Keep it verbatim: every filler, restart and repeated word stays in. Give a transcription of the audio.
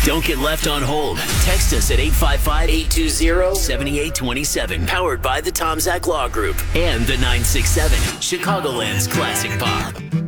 Don't get left on hold. Text us at eight five five, eight two zero, seven eight two seven. Powered by the Tom Zach Law Group and the nine six seven, Chicagoland's Classic Pop.